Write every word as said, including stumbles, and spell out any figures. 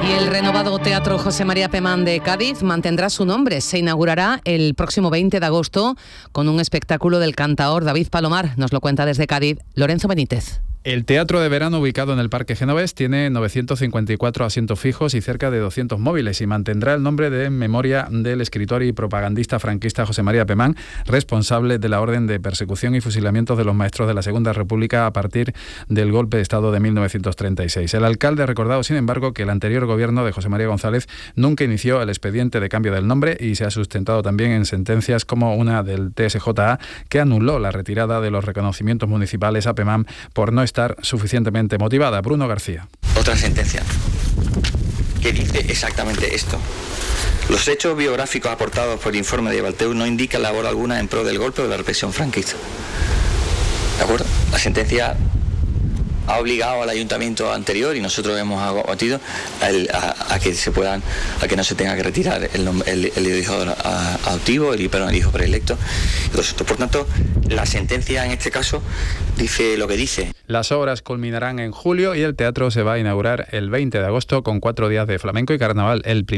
Y el renovado Teatro José María Pemán de Cádiz mantendrá su nombre. Se inaugurará el próximo veinte de agosto con un espectáculo del cantaor David Palomar. Nos lo cuenta desde Cádiz Lorenzo Benítez. El teatro de verano, ubicado en el Parque Genovés, tiene novecientos cincuenta y cuatro asientos fijos y cerca de doscientos móviles, y mantendrá el nombre de en memoria del escritor y propagandista franquista José María Pemán, responsable de la orden de persecución y fusilamientos de los maestros de la Segunda República a partir del golpe de Estado de mil novecientos treinta y seis. El alcalde ha recordado, sin embargo, que el anterior gobierno de José María González nunca inició el expediente de cambio del nombre, y se ha sustentado también en sentencias como una del T S J A, que anuló la retirada de los reconocimientos municipales a Pemán por no estar suficientemente motivada. Bruno García. Otra sentencia que dice exactamente esto. Los hechos biográficos aportados por el informe de Balteu no indican labor alguna en pro del golpe o de la represión franquista. ¿De acuerdo? La sentencia ha obligado al ayuntamiento anterior, y nosotros hemos abatido a, a que se puedan, a que no se tenga que retirar el, el, el hijo adoptivo, el, perdón, el hijo preelecto. Entonces, por tanto, la sentencia en este caso dice lo que dice. Las obras culminarán en julio y el teatro se va a inaugurar el veinte de agosto con cuatro días de flamenco y carnaval. El primer